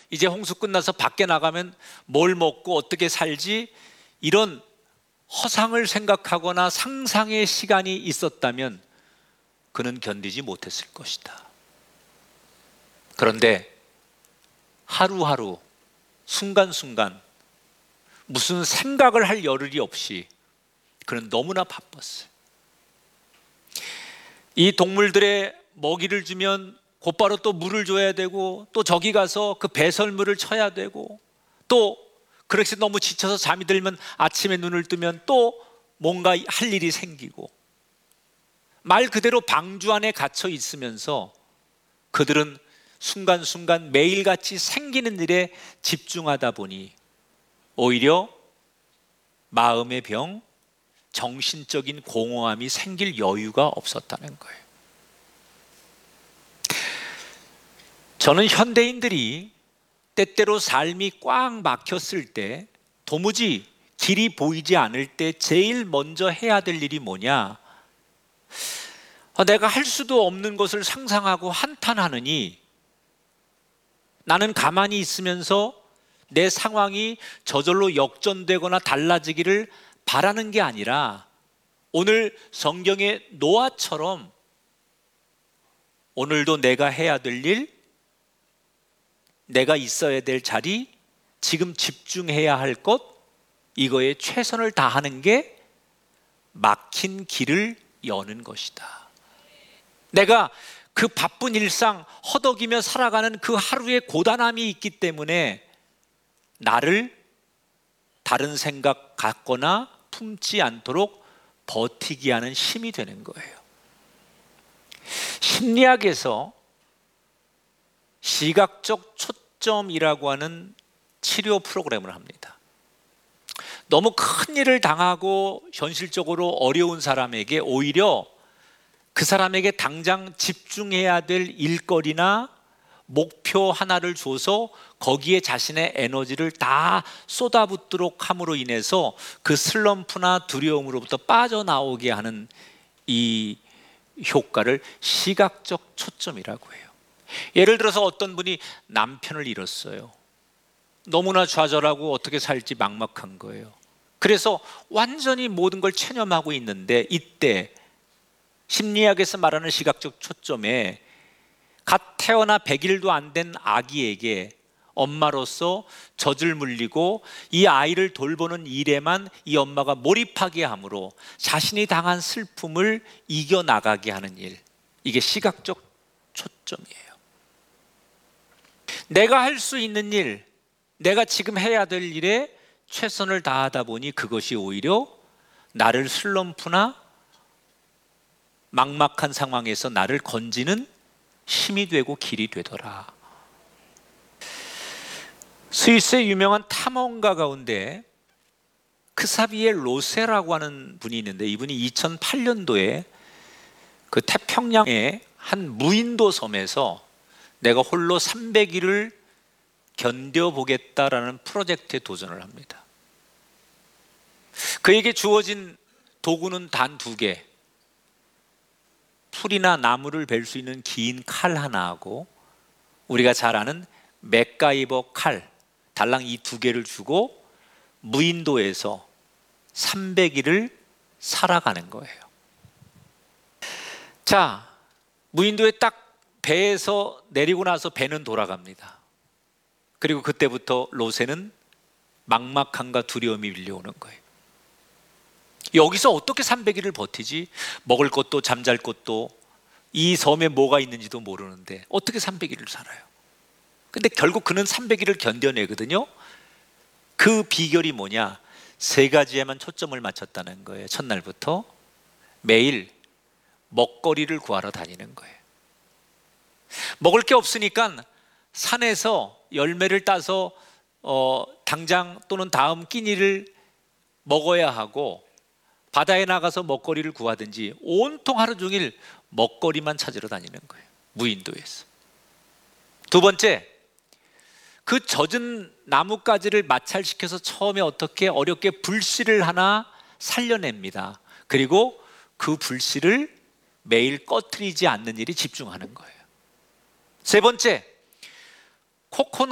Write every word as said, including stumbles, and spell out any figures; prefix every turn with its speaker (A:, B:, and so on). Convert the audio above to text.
A: 이제 홍수 끝나서 밖에 나가면 뭘 먹고 어떻게 살지, 이런 허상을 생각하거나 상상의 시간이 있었다면 그는 견디지 못했을 것이다. 그런데 하루하루 순간순간 무슨 생각을 할 여력이 없이 그는 너무나 바빴어요. 이 동물들의 먹이를 주면 곧바로 또 물을 줘야 되고, 또 저기 가서 그 배설물을 쳐야 되고, 또 그렇게 너무 지쳐서 잠이 들면 아침에 눈을 뜨면 또 뭔가 할 일이 생기고, 말 그대로 방주 안에 갇혀 있으면서 그들은 순간순간 매일같이 생기는 일에 집중하다 보니 오히려 마음의 병, 정신적인 공허함이 생길 여유가 없었다는 거예요. 저는 현대인들이 때때로 삶이 꽉 막혔을 때, 도무지 길이 보이지 않을 때 제일 먼저 해야 될 일이 뭐냐? 내가 할 수도 없는 것을 상상하고 한탄하느니 나는 가만히 있으면서 내 상황이 저절로 역전되거나 달라지기를 바라는 게 아니라, 오늘 성경의 노아처럼 오늘도 내가 해야 될 일, 내가 있어야 될 자리, 지금 집중해야 할 것, 이거에 최선을 다하는 게 막힌 길을 여는 것이다. 내가 그 바쁜 일상 허덕이며 살아가는 그 하루의 고단함이 있기 때문에 나를 다른 생각 갖거나 품지 않도록 버티게 하는 힘이 되는 거예요. 심리학에서 시각적 초점이라고 하는 치료 프로그램을 합니다. 너무 큰 일을 당하고 현실적으로 어려운 사람에게 오히려 그 사람에게 당장 집중해야 될 일거리나 목표 하나를 줘서 거기에 자신의 에너지를 다 쏟아붓도록 함으로 인해서 그 슬럼프나 두려움으로부터 빠져나오게 하는 이 효과를 시각적 초점이라고 해요. 예를 들어서 어떤 분이 남편을 잃었어요. 너무나 좌절하고 어떻게 살지 막막한 거예요. 그래서 완전히 모든 걸 체념하고 있는데, 이때 심리학에서 말하는 시각적 초점에 갓 태어나 백 일도 안 된 아기에게 엄마로서 젖을 물리고 이 아이를 돌보는 일에만 이 엄마가 몰입하게 함으로 자신이 당한 슬픔을 이겨나가게 하는 일, 이게 시각적 초점이에요. 내가 할 수 있는 일, 내가 지금 해야 될 일에 최선을 다하다 보니 그것이 오히려 나를 슬럼프나 막막한 상황에서 나를 건지는 힘이 되고 길이 되더라. 스위스의 유명한 탐험가 가운데 크사비에 로세라고 하는 분이 있는데, 이분이 이천팔 년도에 그 태평양의 한 무인도 섬에서 내가 홀로 삼백 일을 견뎌보겠다라는 프로젝트에 도전을 합니다. 그에게 주어진 도구는 단 두 개, 풀이나 나무를 벨 수 있는 긴 칼 하나하고 우리가 잘 아는 맥가이버 칼, 달랑 이 두 개를 주고 무인도에서 삼백 일을 살아가는 거예요. 자, 무인도에 딱 배에서 내리고 나서 배는 돌아갑니다. 그리고 그때부터 로세는 막막함과 두려움이 밀려오는 거예요. 여기서 어떻게 삼백 일을 버티지? 먹을 것도 잠잘 것도, 이 섬에 뭐가 있는지도 모르는데 어떻게 삼백 일을 살아요? 근데 결국 그는 삼백 일을 견뎌내거든요. 그 비결이 뭐냐? 세 가지에만 초점을 맞췄다는 거예요. 첫날부터 매일 먹거리를 구하러 다니는 거예요. 먹을 게 없으니까 산에서 열매를 따서 어, 당장 또는 다음 끼니를 먹어야 하고, 바다에 나가서 먹거리를 구하든지 온통 하루 종일 먹거리만 찾으러 다니는 거예요. 무인도에서. 두 번째, 그 젖은 나뭇가지를 마찰시켜서 처음에 어떻게 어렵게 불씨를 하나 살려냅니다. 그리고 그 불씨를 매일 꺼트리지 않는 일에 집중하는 거예요. 세 번째, 코코넛